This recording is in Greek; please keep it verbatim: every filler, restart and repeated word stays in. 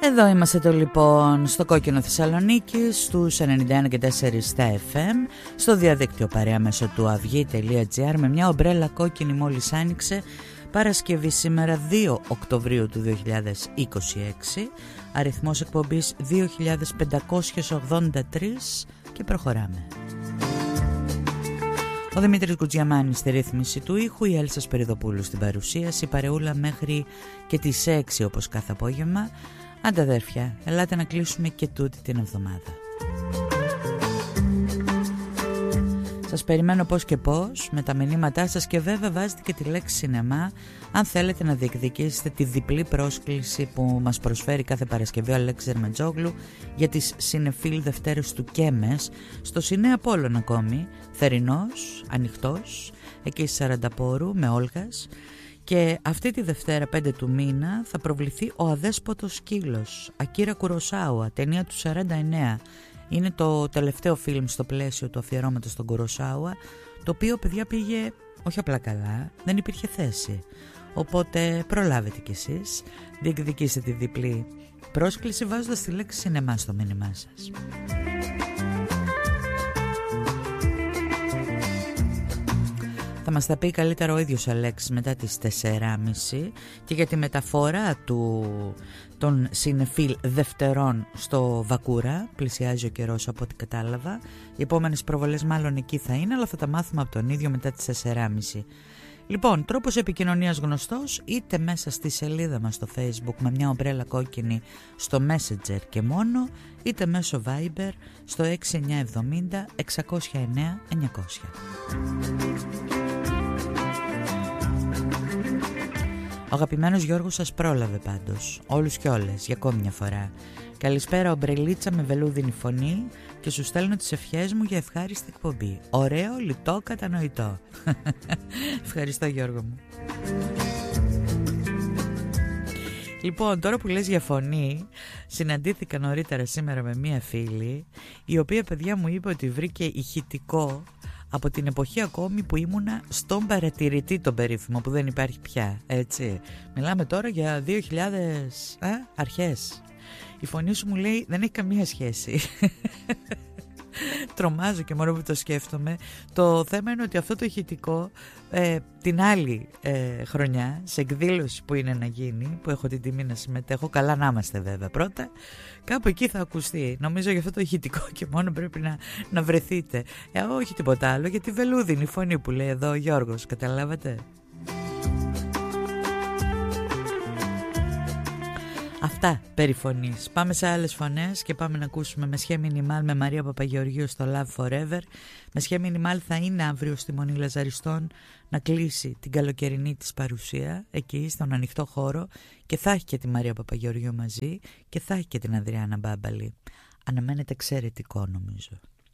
Εδώ είμαστε το λοιπόν στο κόκκινο Θεσσαλονίκη, στους ενενήντα ένα και τέσσερα στα εφ εμ, στο διαδίκτυο παρέα μέσω του αυγή τελεία τζι άρ, με μια ομπρέλα κόκκινη μόλις άνοιξε, Παρασκευή σήμερα δύο Οκτωβρίου του δύο χιλιάδες είκοσι έξι, αριθμός εκπομπής δύο χιλιάδες πεντακόσιες ογδόντα τρία και προχωράμε. Ο Δημήτρης Κουτζιαμάνης στη ρύθμιση του ήχου, η Έλσα Σπυριδοπούλου στην παρουσίαση, παρεούλα μέχρι και τις έξι όπως κάθε απόγευμα. Άντε αδέρφια, ελάτε να κλείσουμε και τούτη την εβδομάδα. Σας περιμένω πώς και πώς με τα μηνύματά σας και βέβαια βάζετε και τη λέξη σινεμά αν θέλετε να διεκδικήσετε τη διπλή πρόσκληση που μας προσφέρει κάθε Παρασκευή ο Αλέξης Ζερμετζόγλου για τις Σινεφίλ Δευτέρες του Κέμες στο Σινέ Απόλλων ακόμη, θερινός, ανοιχτός, εκεί στη Σαρανταπόρου με Όλγας. Και αυτή τη Δευτέρα πέντε του μήνα θα προβληθεί ο Αδέσποτος Σκύλος, Ακίρα Κουροσάουα, ταινία του σαράντα εννέα. Είναι το τελευταίο φιλμ στο πλαίσιο του αφιερώματος στον Κουροσάουα, το οποίο παιδιά πήγε όχι απλά καλά, δεν υπήρχε θέση. Οπότε προλάβετε κι εσείς, διεκδικήστε τη διπλή πρόσκληση βάζοντας τη λέξη σινεμά στο μήνυμά σας. Θα μας τα πει καλύτερα ο ίδιος Αλέξης μετά τις τέσσερις και μισή και για τη μεταφορά του, των Σινεφίλ Δευτερών στο Βακούρα. Πλησιάζει ο καιρός από ό,τι κατάλαβα. Οι επόμενες προβολές μάλλον εκεί θα είναι, αλλά θα τα μάθουμε από τον ίδιο μετά τις τέσσερις και μισή. Λοιπόν, τρόπος επικοινωνίας γνωστός, είτε μέσα στη σελίδα μας στο Facebook με μια ομπρέλα κόκκινη στο Messenger και μόνο, είτε μέσω Viber στο έξι εννιά εβδομήντα εξακόσια εννέα εννιακόσια. Ο αγαπημένος Γιώργος σας πρόλαβε πάντως, όλους και όλες, για ακόμη μια φορά. Καλησπέρα ομπρελίτσα με βελούδινη φωνή και σου στέλνω τις ευχές μου για ευχάριστη εκπομπή. Ωραίο, λιτό, κατανοητό. Ευχαριστώ Γιώργο μου. Λοιπόν, τώρα που λες για φωνή, συναντήθηκα νωρίτερα σήμερα με μία φίλη, η οποία παιδιά μου είπε ότι βρήκε ηχητικό από την εποχή ακόμη που ήμουνα στον παρατηρητή τον περίφημο, που δεν υπάρχει πια, έτσι. Μιλάμε τώρα για δύο χιλιάδες α, αρχές. Η φωνή σου μου λέει δεν έχει καμία σχέση. Τρομάζω και μόνο που το σκέφτομαι. Το θέμα είναι ότι αυτό το ηχητικό ε, την άλλη ε, χρονιά, σε εκδήλωση που είναι να γίνει, που έχω την τιμή να συμμετέχω, καλά να είμαστε βέβαια πρώτα, κάπου εκεί θα ακουστεί. Νομίζω για αυτό το ηχητικό και μόνο πρέπει να, να βρεθείτε. Ε, όχι τίποτα άλλο, για τη βελούδινη φωνή που λέει εδώ ο Γιώργος, καταλάβατε. Αυτά περί φωνής. Πάμε σε άλλες φωνές και πάμε να ακούσουμε Μεσχέ Μινιμάλ με Μαρία Παπαγεωργίου στο Love Forever. Μεσχέ Μινιμάλ θα είναι αύριο στη Μονή Λαζαριστών να κλείσει την καλοκαιρινή της παρουσία εκεί στον ανοιχτό χώρο και θα έχει και τη Μαρία Παπαγεωργίου μαζί και θα έχει και την Αδριάννα Μπάμπαλη. Αναμένεται εξαιρετικό νομίζω.